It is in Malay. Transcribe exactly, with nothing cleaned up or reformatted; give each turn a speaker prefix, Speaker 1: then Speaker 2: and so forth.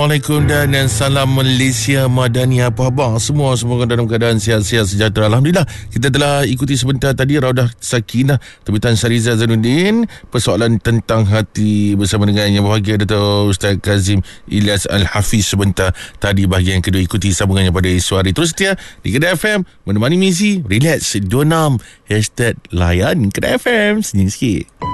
Speaker 1: Assalamualaikum dan, dan salam Malaysia Madani. Apa khabar semua? Semoga dalam keadaan sihat-sihat sejahtera. Alhamdulillah, kita telah ikuti sebentar tadi Raudah Sakinah terbitan Syariza Zainuddin, persoalan tentang hati bersama dengan yang berbahagia Dato' Ustaz Kazim Ilyas Al-Hafiz sebentar tadi. Bahagian kedua ikuti sambungannya pada esok hari. Terus setia di Kedah F M menemani Mizi. Relax dua puluh enam hashtag layan Kedah F M. Senyum sikit.